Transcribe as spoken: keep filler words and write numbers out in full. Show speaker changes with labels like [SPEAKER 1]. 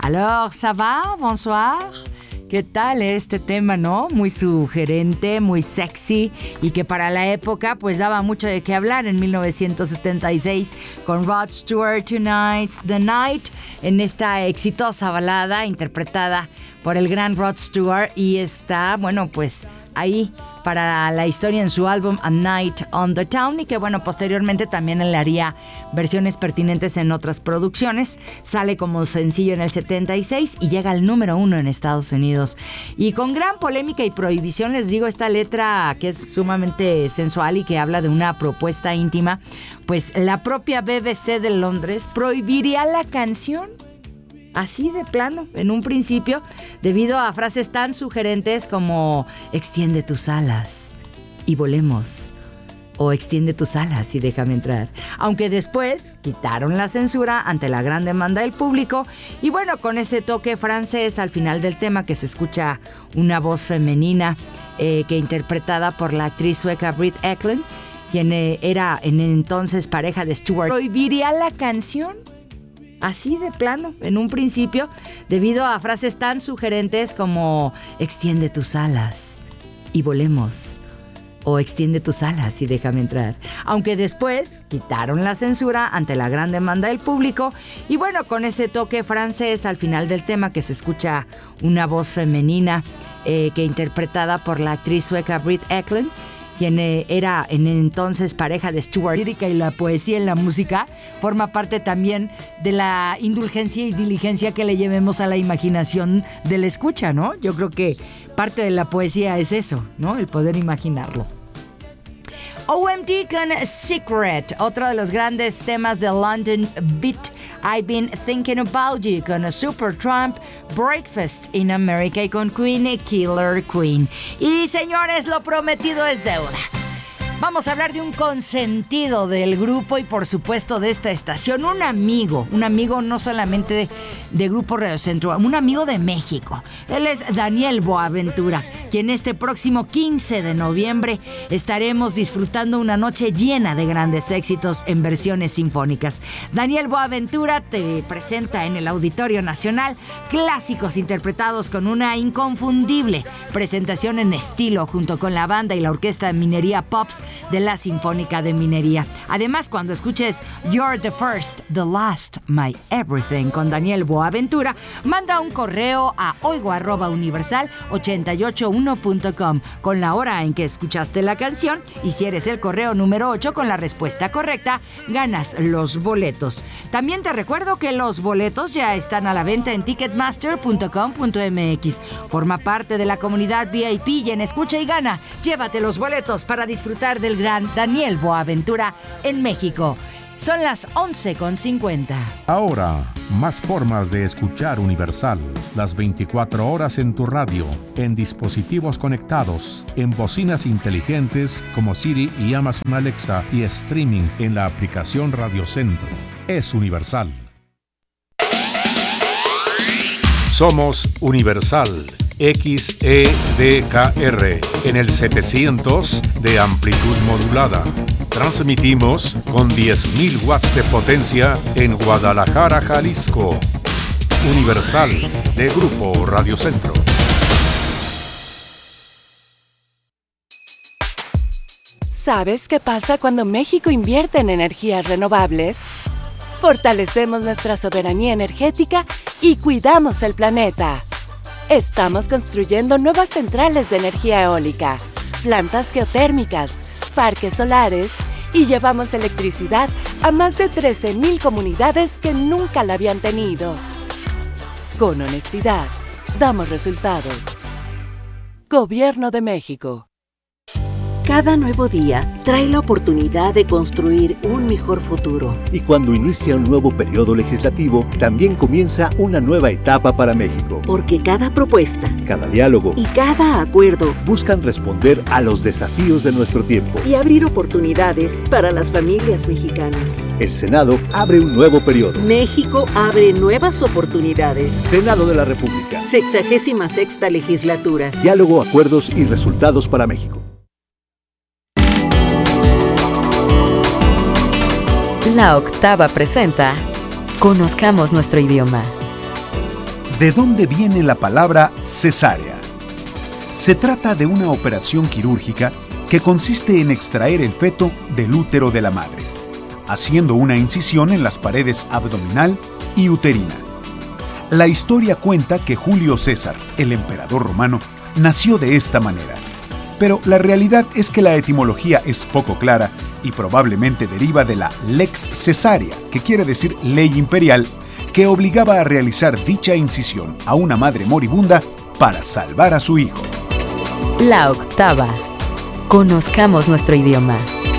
[SPEAKER 1] Alors, ça va? Bonsoir. ¿Qué tal este tema, no? Muy sugerente, muy sexy y que para la época pues daba mucho de qué hablar en mil novecientos setenta y seis con Rod Stewart, Tonight's the Night, en esta exitosa balada interpretada por el gran Rod Stewart y está, bueno, pues ahí para la historia en su álbum A Night on the Town y que bueno, posteriormente también le haría versiones pertinentes en otras producciones. Sale como sencillo en el setenta y seis y llega al número uno en Estados Unidos. Y con gran polémica y prohibición, les digo, esta letra que es sumamente sensual y que habla de una propuesta íntima, pues la propia B B C de Londres prohibiría la canción. Así de plano, en un principio, debido a frases tan sugerentes como extiende tus alas y volemos, o extiende tus alas y déjame entrar. Aunque después quitaron la censura ante la gran demanda del público y bueno, con ese toque francés al final del tema que se escucha una voz femenina eh, que interpretada por la actriz sueca Britt Ekland, quien eh, era en entonces pareja de Stewart, prohibiría la canción. Así de plano, en un principio, debido a frases tan sugerentes como extiende tus alas y volemos, o extiende tus alas y déjame entrar. Aunque después quitaron la censura ante la gran demanda del público y bueno, con ese toque francés al final del tema que se escucha una voz femenina eh, que interpretada por la actriz sueca Britt Ekland, quien eh, era en entonces pareja de Stewart. La lírica y la poesía en la música forma parte también de la indulgencia y diligencia que le llevemos a la imaginación de la escucha, ¿no? Yo creo que parte de la poesía es eso, ¿no? El poder imaginarlo. O M D con Secret, otro de los grandes temas de London Beat. I've Been Thinking About You con Supertramp, Breakfast in America y con Queen, Killer Queen. Y señores, lo prometido es deuda. Vamos a hablar de un consentido del grupo y por supuesto de esta estación, un amigo, un amigo no solamente de, de Grupo Radio Centro, un amigo de México. Él es Daniel Boaventura, quien este próximo quince de noviembre estaremos disfrutando una noche llena de grandes éxitos en versiones sinfónicas. Daniel Boaventura te presenta en el Auditorio Nacional clásicos interpretados con una inconfundible presentación en estilo junto con la banda y la orquesta de Minería Pops de la Sinfónica de Minería. Además, cuando escuches You're the First, the Last, My Everything con Daniel Boaventura, manda un correo a oigo arroba universal ochenta y ocho uno punto com con la hora en que escuchaste la canción y si eres el correo número ocho con la respuesta correcta, ganas los boletos. También te recuerdo que los boletos ya están a la venta en ticketmaster punto com punto m x. Forma parte de la comunidad V I P y en Escucha y Gana. Llévate los boletos para disfrutar del gran Daniel Boaventura en México. Son las once con cincuenta.
[SPEAKER 2] Ahora, más formas de escuchar Universal. Las veinticuatro horas en tu radio, en dispositivos conectados, en bocinas inteligentes como Siri y Amazon Alexa y streaming en la aplicación Radio Centro. Es Universal. Somos Universal. X E D K R en el setecientos de amplitud modulada. Transmitimos con diez mil watts de potencia en Guadalajara, Jalisco. Universal de Grupo Radio Centro.
[SPEAKER 3] ¿Sabes qué pasa cuando México invierte en energías renovables? Fortalecemos nuestra soberanía energética y cuidamos el planeta. Estamos construyendo nuevas centrales de energía eólica, plantas geotérmicas, parques solares y llevamos electricidad a más de trece mil comunidades que nunca la habían tenido. Con honestidad, damos resultados. Gobierno de México.
[SPEAKER 4] Cada nuevo día trae la oportunidad de construir un mejor futuro.
[SPEAKER 5] Y cuando inicia un nuevo periodo legislativo, también comienza una nueva etapa para México.
[SPEAKER 4] Porque cada propuesta,
[SPEAKER 5] cada diálogo
[SPEAKER 4] y cada acuerdo
[SPEAKER 5] buscan responder a los desafíos de nuestro tiempo
[SPEAKER 4] y abrir oportunidades para las familias mexicanas.
[SPEAKER 5] El Senado abre un nuevo periodo.
[SPEAKER 4] México abre nuevas oportunidades.
[SPEAKER 5] Senado de la República.
[SPEAKER 4] Sexagésima sexta legislatura.
[SPEAKER 5] Diálogo, acuerdos y resultados para México.
[SPEAKER 6] La Octava presenta Conozcamos nuestro idioma. ¿De dónde viene la palabra cesárea? Se trata de una operación quirúrgica que consiste en extraer el feto del útero de la madre, haciendo una incisión en las paredes abdominal y uterina. La historia cuenta que Julio César, el emperador romano, nació de esta manera, pero la realidad es que la etimología es poco clara y probablemente deriva de la lex cesárea, que quiere decir ley imperial, que obligaba a realizar dicha incisión a una madre moribunda para salvar a su hijo.
[SPEAKER 7] La octava. Conozcamos nuestro idioma.